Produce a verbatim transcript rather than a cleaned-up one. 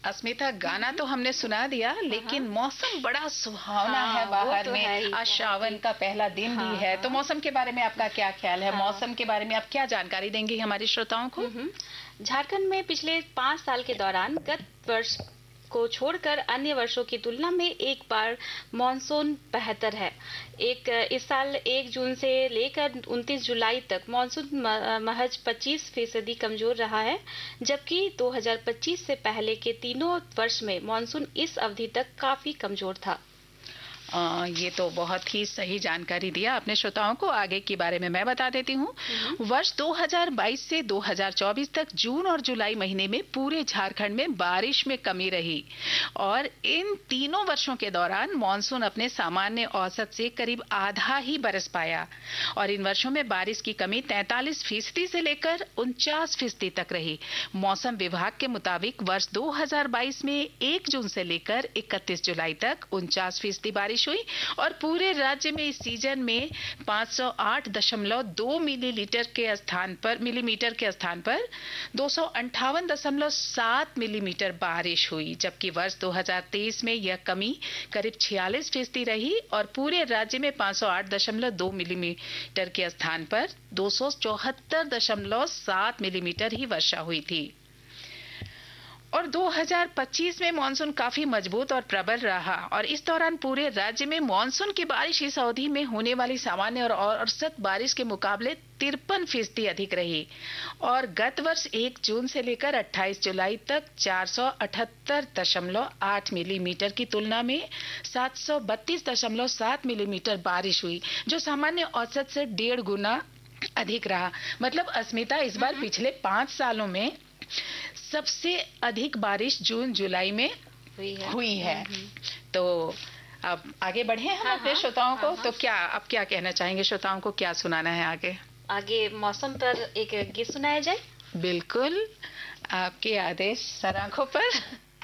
अस्मिता, गाना तो हमने सुना दिया, लेकिन मौसम बड़ा सुहावना हाँ, है बाहर तो में। है आज श्रावण का पहला दिन हाँ, भी है, तो हाँ। मौसम के बारे में आपका क्या ख्याल है? हाँ। मौसम के बारे में आप क्या जानकारी देंगी हमारे श्रोताओं को? झारखंड में पिछले पाँच साल के दौरान गत वर्ष को छोड़कर अन्य वर्षों की तुलना में एक बार मानसून बेहतर है। एक इस साल एक जून से लेकर उनतीस जुलाई तक मानसून महज पच्चीस फीसदी कमजोर रहा है, जबकि दो हज़ार पच्चीस से पहले के तीनों वर्ष में मानसून इस अवधि तक काफी कमजोर था। आ, ये तो बहुत ही सही जानकारी दिया आपने श्रोताओं को। आगे के बारे में मैं बता देती हूँ। वर्ष दो हज़ार बाईस से दो हज़ार चौबीस तक जून और जुलाई महीने में पूरे झारखंड में बारिश में कमी रही और इन तीनों वर्षों के दौरान मानसून अपने सामान्य औसत से करीब आधा ही बरस पाया और इन वर्षों में बारिश की कमी तैंतालीस फीसदी से लेकर उनचास फीसदी तक रही। मौसम विभाग के मुताबिक वर्ष दो हज़ार बाईस में एक जून से लेकर इकतीस जुलाई तक उनचास फीसदी बारिश हुई और पूरे राज्य में इस सीजन में पाँच सौ आठ दशमलव दो मिलीलीटर के स्थान पर मिलीमीटर के स्थान पर दो सौ अंठावन दशमलव सात मिलीमीटर बारिश हुई, जबकि वर्ष दो हज़ार तेईस में यह कमी करीब छियालीस फीसदी रही और पूरे राज्य में पाँच सौ आठ दशमलव दो मिलीमीटर के स्थान पर दो सौ चौहत्तर दशमलव सात मिलीमीटर ही वर्षा हुई थी। और दो हज़ार पच्चीस में मानसून काफी मजबूत और प्रबल रहा और इस दौरान पूरे राज्य में मानसून की बारिश इस अवधि में होने वाली सामान्य और औसत बारिश के मुकाबले तिरपन फीसदी अधिक रही और गत वर्ष एक जून से लेकर अट्ठाईस जुलाई तक चार सौ अठहत्तर दशमलव आठ मिलीमीटर की तुलना में सात सौ बत्तीस दशमलव सात मिलीमीटर बारिश हुई, जो सामान्य औसत से डेढ़ गुना अधिक रहा। मतलब अस्मिता, इस बार पिछले पांच सालों में सबसे अधिक बारिश जून जुलाई में हुई है, हुई है। तो अब आगे बढ़े हम हाँ, अपने हाँ, श्रोताओं को। हाँ, तो क्या अब क्या कहना चाहेंगे श्रोताओं को, क्या सुनाना है आगे? आगे मौसम पर एक गीत सुनाया जाए। बिल्कुल, आपके आदेश सर आंखों पर।